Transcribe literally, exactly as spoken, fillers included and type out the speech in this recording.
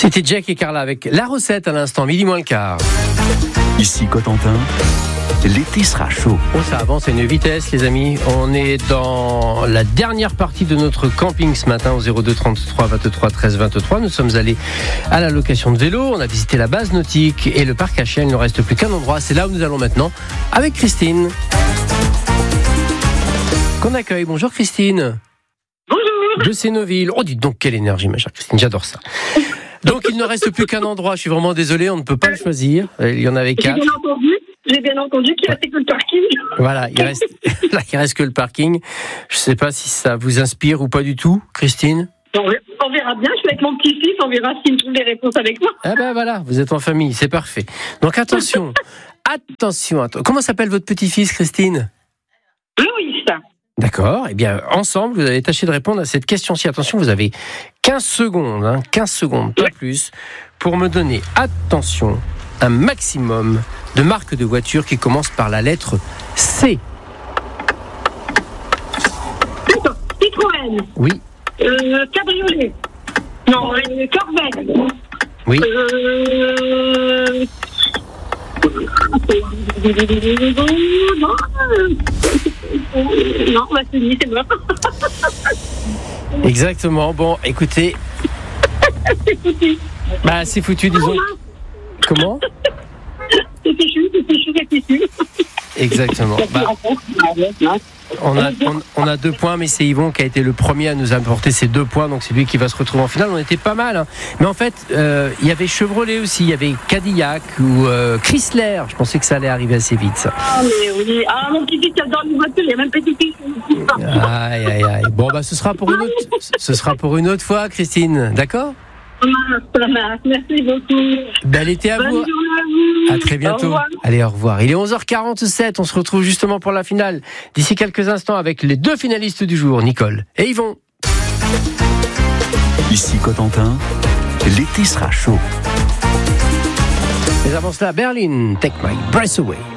C'était Jack et Carla avec la recette à l'instant, midi moins le quart. Ici Cotentin, l'été sera chaud. Oh, ça avance à une vitesse, les amis. On est dans la dernière partie de notre camping ce matin au zéro deux trente-trois vingt-trois treize vingt-trois. Nous sommes allés à la location de vélo. On a visité la base nautique et le parc à chiens. Il ne reste plus qu'un endroit. C'est là où nous allons maintenant avec Christine. Qu'on accueille. Bonjour Christine. Bonjour. De Sénoville. Oh, dites donc, quelle énergie, ma chère Christine. J'adore ça. Donc, il ne reste plus qu'un endroit. Je suis vraiment désolé, on ne peut pas le choisir. Il y en avait quatre. J'ai bien entendu, j'ai bien entendu qu'il restait que le parking. Voilà, il reste, là, il reste que le parking. Je ne sais pas si ça vous inspire ou pas du tout, Christine. On verra bien, je suis avec mon petit-fils, on verra s'il me trouve les réponses avec moi. Ah ben voilà, vous êtes en famille, c'est parfait. Donc attention, attention, attention. Comment s'appelle votre petit-fils, Christine ? Louis. D'accord, eh bien, ensemble, vous allez tâcher de répondre à cette question-ci. Attention, vous avez quinze secondes, hein, quinze secondes, pas plus, pour me donner, attention, un maximum de marques de voitures qui commencent par la lettre C. Citroën. Oui. Euh, cabriolet. Non, euh, Corvette. Oui. Euh... Non, non, bah, c'est dit, c'est mort. Exactement. Bon, écoutez. C'est foutu. Bah, c'est foutu, disons. Comment ? C'est fichu, c'est fichu, c'est fichu. Exactement. Bah, on, a, on, on a deux points, mais c'est Yvon qui a été le premier à nous apporter ces deux points, donc c'est lui qui va se retrouver en finale. On était pas mal, hein. Mais en fait, euh, il y avait Chevrolet aussi, il y avait Cadillac ou euh, Chrysler. Je pensais que ça allait arriver assez vite, ça. Ah, mais oui. Ah, mon petit-fils adore les voitures, il y a même petit-fils. Aïe, aïe, aïe. Bon, bah, ce sera pour une autre, ce sera pour une autre fois, Christine. D'accord ? Merci beaucoup. Bel été à Bonne vous. journée à vous. À très bientôt. Au Allez, au revoir. Il est onze heures quarante-sept. On se retrouve justement pour la finale d'ici quelques instants avec les deux finalistes du jour, Nicole et Yvon. Ici Cotentin, l'été sera chaud. Mais avant cela, Berlin, Take My Breath Away.